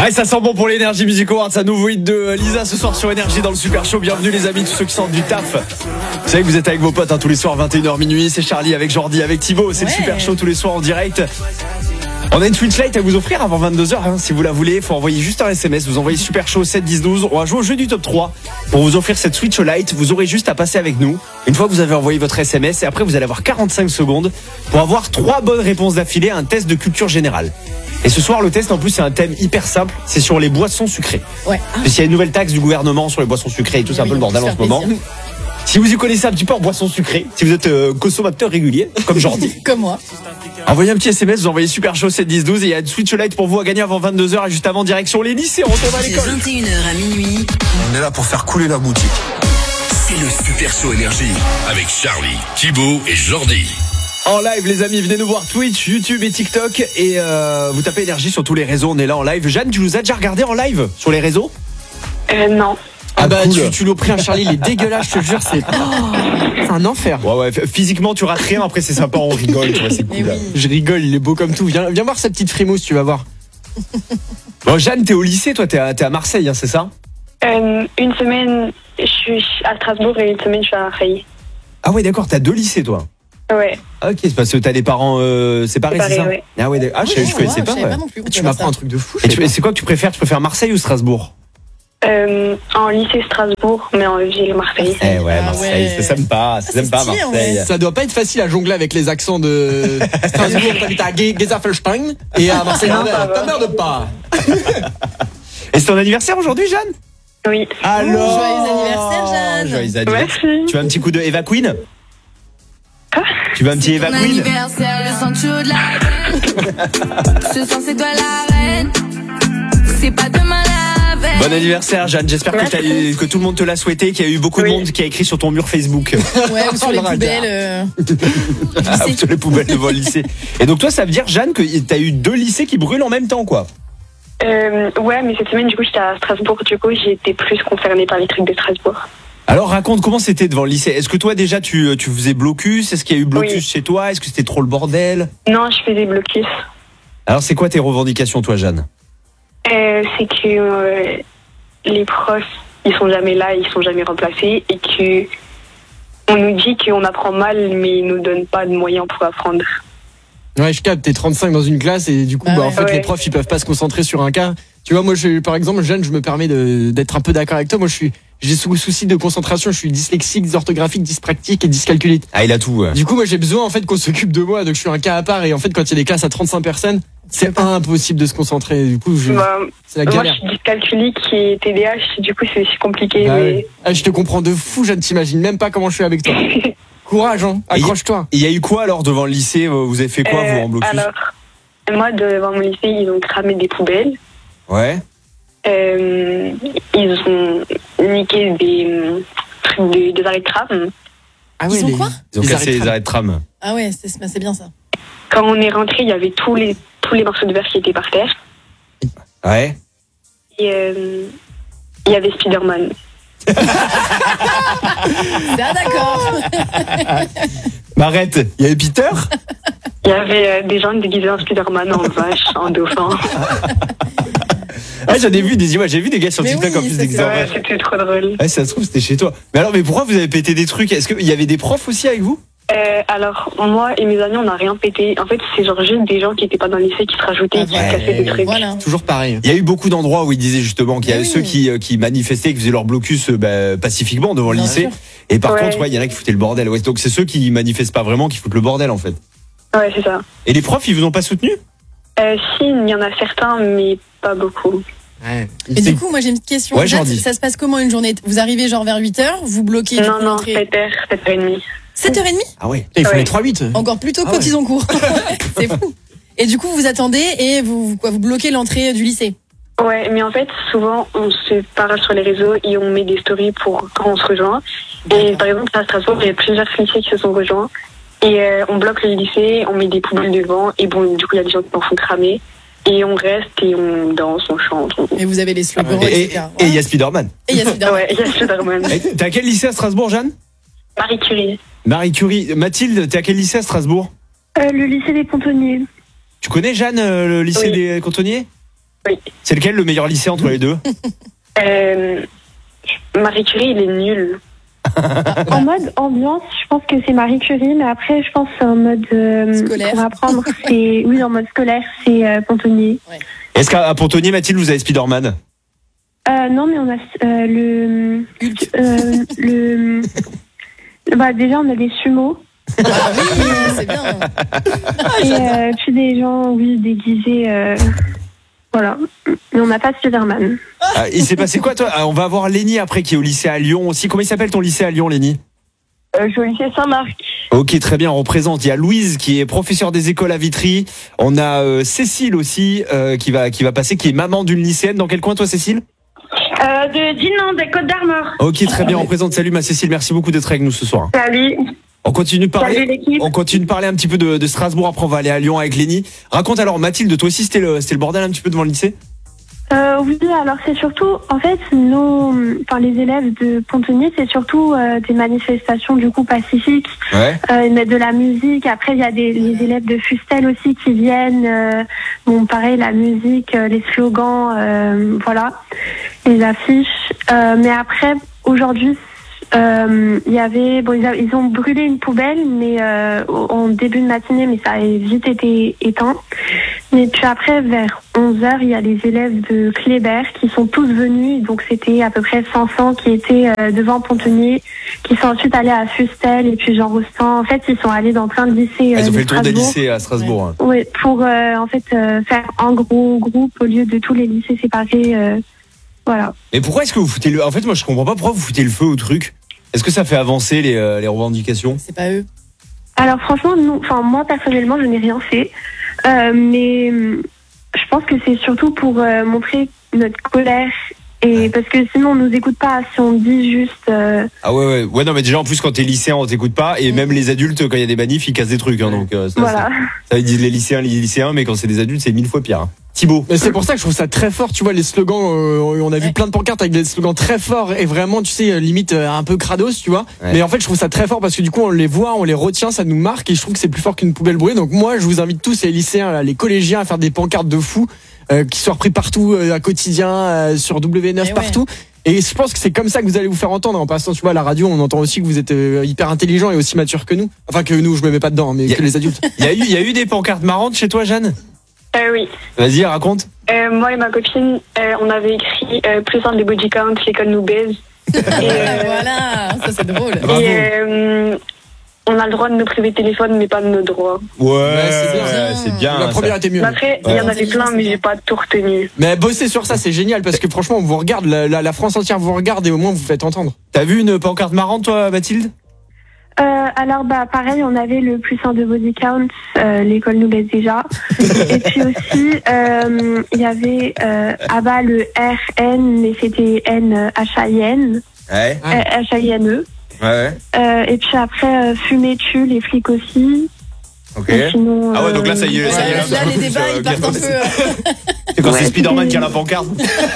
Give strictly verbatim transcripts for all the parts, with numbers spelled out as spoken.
Ah, ça sent bon pour l'énergie Music Awards, un nouveau hit de Lisa ce soir sur Énergie dans le Super Show. Bienvenue les amis, tous ceux qui sortent du taf. Vous savez que vous êtes avec vos potes hein, tous les soirs vingt et une heures minuit. C'est Charlie avec Jordi, avec Thibaut. C'est ouais. le Super Show tous les soirs en direct. On a une Switch Lite à vous offrir avant vingt-deux heures hein, si vous la voulez. Faut envoyer juste un S M S. Vous envoyez Super Show sept dix douze. On va jouer au jeu du top trois pour vous offrir cette Switch Lite. Vous aurez juste à passer avec nous une fois que vous avez envoyé votre S M S. Et après vous allez avoir quarante-cinq secondes pour avoir trois bonnes réponses d'affilée à un test de culture générale. Et ce soir, le test, en plus, c'est un thème hyper simple. C'est sur les boissons sucrées. Ouais. Parce qu'il y a une nouvelle taxe du gouvernement sur les boissons sucrées et tout, c'est oui, un peu le bordel en ce moment. Plaisir. Si vous y connaissez un petit peu en boissons sucrées, si vous êtes euh, consommateur régulier, comme Jordi. Comme moi. Envoyez un petit S M S, vous envoyez Super Show sept dix douze et il y a une Switch Lite pour vous à gagner avant vingt-deux heures et juste avant, direction les lycées, on retourne à l'école. De vingt et une heures à minuit. On est là pour faire couler la boutique. C'est le Super Show Énergie avec Charlie, Thibaut et Jordi. En live les amis, venez nous voir Twitch, YouTube et TikTok et euh, vous tapez Énergie sur tous les réseaux, on est là en live. Jeanne, tu nous as déjà regardé en live sur les réseaux? Euh non. Ah bah cool. tu, tu l'as pris un Charlie, il est dégueulasse, je te jure, c'est, oh, c'est un enfer. Ouais ouais, physiquement tu rates rien, après c'est sympa, on rigole, tu vois, c'est cool. Oui. Je rigole, il est beau comme tout, viens, viens voir sa petite frimousse, tu vas voir. Bon Jeanne, t'es au lycée, toi t'es à, t'es à Marseille, hein, c'est ça? euh, Une semaine je suis à Strasbourg et une semaine je suis à Marseille. Ah ouais d'accord, t'as deux lycées toi? Ouais. Ok, c'est parce que t'as des parents euh, séparés, séparés, c'est ça? Ouais. Ah ouais, ah, je, oui, je connaissais ouais, pas. Je savais ouais. pas non plus, tu m'apprends un truc de fou. Et tu, c'est quoi que tu préfères? Tu préfères Marseille ou Strasbourg? Euh, en lycée Strasbourg, mais en ville Marseille. Eh ouais, Marseille, ah ouais. c'est sympa, c'est ah, sympa stylé, Marseille. Ouais. Ça doit pas être facile à jongler avec les accents de Strasbourg. T'habites à Gesaffelstein et à Marseille. Non, T'emmerdes pas. Et c'est ton anniversaire aujourd'hui, Jeanne? Oui. Alors, joyeux anniversaire, Jeanne. Joyeux anniversaire. Merci. Tu veux un petit coup de Eva Queen? Quoi? Tu veux un petit Eva Queen? Anniversaire, je sens chaud de la reine. Ce soir c'est toi la reine. C'est pas demain la veille. Bon anniversaire, Jeanne. J'espère que, t'as eu, que tout le monde te l'a souhaité, qu'il y a eu beaucoup oui. de monde qui a écrit sur ton mur Facebook. Ouais, ou sur les poubelles. Euh... ah, sur les poubelles devant le lycée. Et donc toi, ça veut dire, Jeanne, que t'as eu deux lycées qui brûlent en même temps, quoi? Euh, ouais, mais cette semaine, du coup, j'étais à Strasbourg. Du coup, j'ai été plus concernée par les trucs de Strasbourg. Alors raconte comment c'était devant le lycée. Est-ce que toi déjà tu, tu faisais blocus? Est-ce qu'il y a eu blocus oui. chez toi? Est-ce que c'était trop le bordel? Non, je faisais blocus. Alors c'est quoi tes revendications toi, Jeanne? euh, C'est que euh, les profs ils sont jamais là, ils sont jamais remplacés et que on nous dit qu'on apprend mal mais ils nous donnent pas de moyens pour apprendre. Ouais, je capte, t'es trente-cinq dans une classe et du coup, ah bah, ouais. en fait, ouais. les profs, ils peuvent pas se concentrer sur un cas. Tu vois, moi, je, par exemple, Jeanne, je me permets de, d'être un peu d'accord avec toi. Moi, je suis, j'ai sous souci de concentration, je suis dyslexique, dysorthographique, dyspraxique et dyscalculite. Ah, il a tout, ouais. Du coup, moi, j'ai besoin, en fait, qu'on s'occupe de moi. Donc, je suis un cas à part et en fait, quand il y a des classes à trente-cinq personnes, c'est impossible de se concentrer. Du coup, je, bah, c'est la galère. Moi, je suis dyscalculique et T D A H, du coup, c'est compliqué. Ah, mais... ouais. ah, je te comprends de fou, Jeanne, t'imagines même pas comment je suis avec toi. Courage, hein, accroche-toi. Il y a eu quoi alors devant le lycée? Vous avez fait quoi, euh, vous, en blocus? Alors, moi, devant mon lycée, ils ont cramé des poubelles. Ouais. Euh, ils ont niqué des, des, des arrêts de tram. Ah ouais, ils ont les, quoi? Ils ont les cassé arrêts les arrêts de tram. Ah ouais, c'est, c'est bien ça. Quand on est rentré, il y avait tous les, tous les morceaux de verre qui étaient par terre. Ouais. Et euh, il y avait Spider-Man. Ah d'accord. M'arrête, il y avait Peter? Il y avait euh, des gens déguisés en Spider-Man, en vache, en dauphin. Ah, j'en ai vu des images, j'ai vu des gars sur TikTok oui, en plus déguisés en vache. Ouais, c'était trop drôle. Ouais, ça se trouve, c'était chez toi. Mais alors, mais pourquoi vous avez pété des trucs? Est-ce qu'il y avait des profs aussi avec vous? Euh, alors, moi et mes amis, on n'a rien pété. En fait, c'est genre juste des gens qui n'étaient pas dans le lycée qui se rajoutaient et qui ouais, cassaient des trucs. Voilà. Toujours pareil. Il y a eu beaucoup d'endroits où ils disaient justement qu'il y avait oui. ceux qui, qui manifestaient, qui faisaient leur blocus bah, pacifiquement devant le Bien lycée. Sûr. Et par ouais. contre, ouais, il y en a qui foutaient le bordel. Ouais, donc c'est ceux qui manifestent pas vraiment qui foutent le bordel en fait. Ouais, c'est ça. Et les profs, ils vous ont pas soutenu? euh, Si, il y en a certains, mais pas beaucoup. Ouais. Et du coup, moi j'ai une petite question. Ouais, ça, ça se passe comment une journée? Vous arrivez genre vers huit heures, vous bloquez? Non, non, sept heures, sept heures trente. sept heures trente? Ah ouais. Et il faut ouais. les trois huit. Encore plus tôt ah quand ouais. ils ont cours. C'est fou. Et du coup, vous attendez et vous, quoi, vous bloquez l'entrée du lycée? Ouais, mais en fait, souvent, on se parle sur les réseaux et on met des stories pour quand on se rejoint. Et par exemple, à Strasbourg, il y a plusieurs lycées qui se sont rejoints. Et euh, on bloque le lycée, on met des poubelles devant. Et bon, du coup, il y a des gens qui en font cramer. Et on reste et on danse, on chante. On... Et vous avez les slogans, et, et cetera. Et il y a Spider-Man. Et il y a Spider-Man. Ouais, il y a Spider-Man. T'es à quel lycée à Strasbourg, Jeanne? Marie Curie. Marie Curie. Mathilde, t'es à quel lycée à Strasbourg? euh, Le lycée des Pontonniers. Tu connais, Jeanne, euh, le lycée oui. des Cantonniers? Oui. C'est lequel le meilleur lycée entre les deux? Euh, Marie Curie, il est nul. En mode ambiance, je pense que c'est Marie Curie, mais après, je pense en mode euh, Scolaire. pour apprendre, c'est oui, en mode scolaire, c'est euh, Pontonnier. Est-ce qu'à à Pontonnier, Mathilde, vous avez Spider-Man? Euh, non, mais on a euh, le Hulk. euh, le bah déjà on a des sumos Ah oui, c'est bien. et euh, puis des gens oui déguisés. Euh, Voilà, mais on n'a pas Spider-Man. Ah, il s'est passé quoi, toi? Ah, on va avoir Lénie après qui est au lycée à Lyon aussi. Comment il s'appelle ton lycée à Lyon, Lénie? Euh, je suis au lycée Saint-Marc. Ok, très bien, on représente. Il y a Louise qui est professeure des écoles à Vitry. On a euh, Cécile aussi euh, qui va qui va passer, qui est maman d'une lycéenne. Dans quel coin, toi, Cécile? Euh, de Dinan, des Côtes d'Armor. Ok, très bien, on présente. Salut ma Cécile, merci beaucoup d'être avec nous ce soir. Salut. On continue de Salut parler. l'équipe. On continue de parler un petit peu de, de Strasbourg. Après, on va aller à Lyon avec Lénie. Raconte alors, Mathilde, toi aussi, c'était le c'était le bordel un petit peu devant le lycée? Euh, oui, alors c'est surtout, en fait, nos, enfin les élèves de Pontonnier, c'est surtout euh, des manifestations du coup pacifiques. Ouais. Euh, ils mettent de la musique. Après, il y a des les élèves de Fustel aussi qui viennent. Euh, bon, pareil, la musique, euh, les slogans, euh, voilà, les affiches. Euh, mais après, aujourd'hui, euh, il y avait, bon, ils, a- ils ont brûlé une poubelle, mais euh, au- en début de matinée, mais ça a vite été éteint. Et puis après, vers onze heures, il y a les élèves de Kléber qui sont tous venus. Donc c'était à peu près cinq cents qui étaient euh, devant Pontonnier, qui sont ensuite allés à Fustel et puis Jean Rostand. En fait, ils sont allés dans plein de lycées. Ah, ils euh, ont de fait le tour des Strasbourg. lycées à Strasbourg. hein. Oui, pour euh, en fait euh, faire un gros groupe au lieu de tous les lycées séparés. euh, voilà. Mais pourquoi est-ce que vous foutez le... En fait, moi, je comprends pas pourquoi vous foutez le feu au truc. Est-ce que ça fait avancer les, euh, les revendications? C'est pas eux. Alors franchement, nous, enfin moi personnellement, je n'ai rien fait, euh, mais hum, je pense que c'est surtout pour euh, montrer notre colère et parce que sinon on nous écoute pas si on dit juste. euh, Ah ouais, ouais. Ouais, non, mais déjà, en plus, quand t'es lycéen, on t'écoute pas. Et même les adultes, quand il y a des manifs, ils cassent des trucs. Hein, donc, euh, ça, voilà. ça, ils disent les lycéens, les lycéens, mais quand c'est des adultes, c'est mille fois pire. hein. Thibaut. Mais c'est pour ça que je trouve ça très fort, tu vois, les slogans, euh, on a vu Ouais. plein de pancartes avec des slogans très forts et vraiment, tu sais, limite euh, un peu crados, tu vois. Ouais. Mais en fait, je trouve ça très fort parce que du coup, on les voit, on les retient, ça nous marque et je trouve que c'est plus fort qu'une poubelle brûlée. Donc moi, je vous invite tous, les lycéens, là, les collégiens, à faire des pancartes de fous, euh, qui soient repris partout, euh, à quotidien, euh, sur W neuf, Et ouais. partout. Et je pense que c'est comme ça que vous allez vous faire entendre. En passant, tu vois, à la radio, on entend aussi que vous êtes euh, hyper intelligent et aussi mature que nous. Enfin, que nous, je me mets pas dedans, mais Y a- que les adultes. Il y a eu, il y a eu des pancartes marrantes chez toi, Jeanne? Euh, oui. Vas-y, raconte. Euh, moi et ma copine, euh, on avait écrit euh, plus un des body count, l'école nous baise. Et, euh, Voilà, ça c'est drôle. Bravo. et euh, on a le droit de nous priver de téléphone, mais pas de nos droits. Ouais, c'est bien. c'est bien. La ça. première était mieux. Mais après, il y en avait plein, mais j'ai pas tout retenu. Mais bossez sur ça, c'est génial parce que franchement, on vous regarde, la, la, la France entière vous regarde et au moins vous vous faites entendre. T'as vu une pancarte marrante, toi, Mathilde? Euh, alors bah pareil, on avait le plus un de body count, euh, l'école nous baisse déjà. Et puis aussi, euh, il y avait euh, à bas le R N, mais c'était N H A I N, Ouais. euh, H A I N E. Ouais. Euh, et puis après, euh, fumer tue, les flics aussi. Ok. Et sinon, Ah ouais, donc là, ça y est, Ouais, ça y est. là, un petit peu les plus, débats, euh, ils partent un peu. clair. euh, C'est quand c'est Ouais. Spider-Man qui a la pancarte.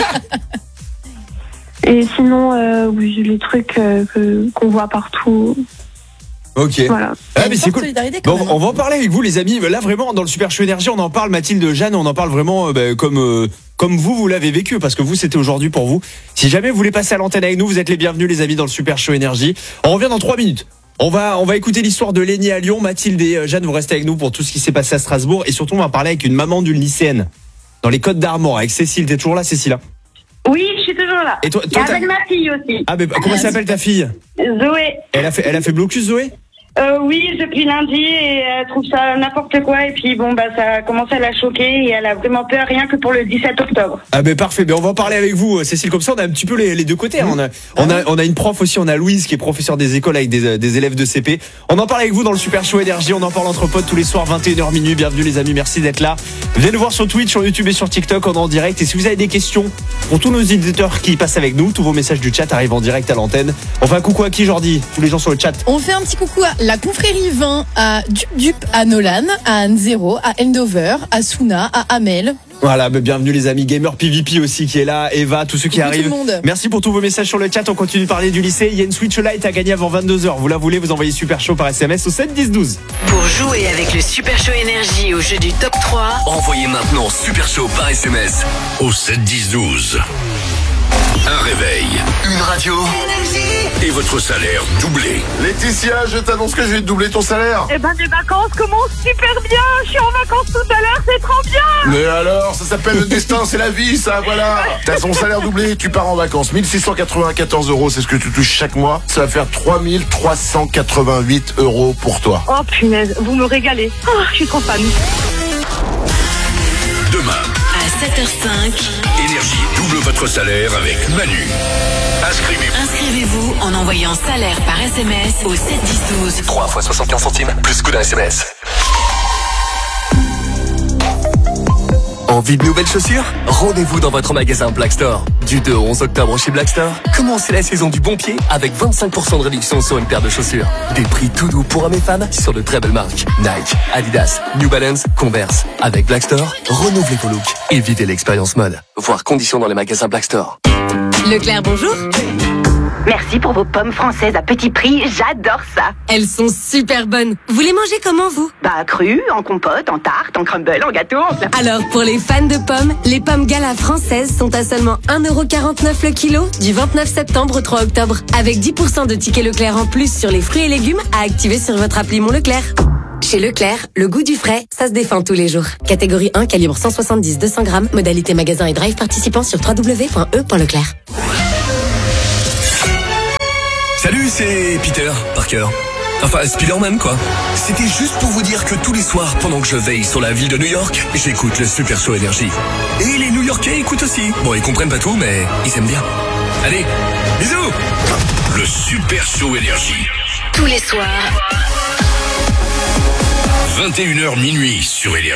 Et sinon, euh, oui, les trucs euh, que, qu'on voit partout. Ok. Voilà. Ah, une mais c'est forte cool. solidarité quand Bon, même. on va en parler avec vous, les amis. Là, vraiment, dans le Super Show Énergie, on en parle, Mathilde, Jeanne, on en parle vraiment euh, bah, comme euh, comme vous, vous l'avez vécu, parce que vous, c'était aujourd'hui pour vous. Si jamais vous voulez passer à l'antenne avec nous, vous êtes les bienvenus, les amis, dans le Super Show Énergie. On revient dans trois minutes. On va on va écouter l'histoire de Lénie à Lyon. Mathilde et euh, Jeanne, vous restez avec nous pour tout ce qui s'est passé à Strasbourg. Et surtout, on va parler avec une maman d'une lycéenne dans les Côtes d'Armor, avec Cécile. T'es toujours là, Cécile? Oui, je suis toujours là. Et toi, Et toi t'as- avec ma fille aussi, Ah, mais comment s'appelle ta fille? Zoé. Elle a fait elle a fait blocus, Zoé? Euh, oui, depuis lundi, et elle trouve ça n'importe quoi. Et puis bon, bah ça a commencé à la choquer et elle a vraiment peur, rien que pour le dix-sept octobre. Ah ben parfait, ben on va en parler avec vous, Cécile, comme ça on a un petit peu les, les deux côtés. hein. On a, on a on a une prof aussi, on a Louise qui est professeure des écoles avec des, des élèves de C P. On en parle avec vous dans le Super Show Énergie, on en parle entre potes tous les soirs vingt et une heures minuit. Bienvenue les amis, merci d'être là. Venez nous voir sur Twitch, sur YouTube et sur TikTok, on est en direct. Et si vous avez des questions pour tous nos éditeurs qui passent avec nous, tous vos messages du chat arrivent en direct à l'antenne. On fait un coucou à qui, Jordi? Tous les gens sur le chat. On fait un petit coucou à la confrérie vingt, à Dup Dup, à Nolan, à Anne Zero, à Endover, à Suna, à Amel. Voilà, bah, bienvenue les amis. Gamer P V P aussi qui est là. Eva, tous ceux qui Coucou arrivent. tout le monde. Merci pour tous vos messages sur le chat. On continue de parler du lycée. Il y a une Switch Lite à gagner avant vingt-deux heures. Vous la voulez, vous envoyez Super Show par S M S au sept dix douze. Pour jouer avec le Super Show Énergie au jeu du top trois, Envoyez maintenant Super Show par S M S au sept dix douze. Un réveil, une radio et votre salaire doublé. Laetitia, je t'annonce que je vais te doubler ton salaire. Eh ben, les vacances commencent super bien. Je suis en vacances tout à l'heure, c'est trop bien. Mais alors, ça s'appelle le destin, c'est la vie, ça, voilà. T'as ton salaire doublé, tu pars en vacances. mille six cent quatre-vingt-quatorze euros, c'est ce que tu touches chaque mois. Ça va faire trois mille trois cent quatre-vingt-huit euros pour toi. Oh punaise, vous me régalez. Oh, je suis trop fan. Demain, à sept heures cinq, Énergie double votre salaire avec Manu. Inscrivez-vous. inscrivez-vous en envoyant salaire par S M S au sept dix douze. trois fois soixante-quinze centimes, plus coup d'un S M S. Envie de nouvelles chaussures? Rendez-vous dans votre magasin Black Store. Du deux au onze octobre chez Black Store, commencez la saison du bon pied avec vingt-cinq pour cent de réduction sur une paire de chaussures. Des prix tout doux pour hommes et femmes sur de très belles marques. Nike, Adidas, New Balance, Converse. Avec Black Store, renouvelez vos looks et vivez l'expérience mode. Voir conditions dans les magasins Black Store. Leclerc, bonjour. Merci pour vos pommes françaises à petit prix, j'adore ça. Elles sont super bonnes. Vous les mangez comment, vous? Bah, crues, en compote, en tarte, en crumble, en gâteau. En... Alors, pour les fans de pommes, les pommes Gala françaises sont à seulement un euro quarante-neuf le kilo du vingt-neuf septembre au trois octobre. Avec dix pour cent de tickets Leclerc en plus sur les fruits et légumes à activer sur votre appli Mon Leclerc. Chez Leclerc, le goût du frais, ça se défend tous les jours. Catégorie un, calibre cent soixante-dix à deux cents grammes, modalité magasin et drive participant sur w w w point e point leclerc. Salut, c'est Peter Parker. Enfin, Spider-Man, quoi. C'était juste pour vous dire que tous les soirs, pendant que je veille sur la ville de New York, j'écoute le Super Show Énergie. Et les New-Yorkais écoutent aussi. Bon, ils comprennent pas tout, mais ils aiment bien. Allez, bisous. Le Super Show Énergie. Tous les soirs, vingt et une heures minuit sur Énergie.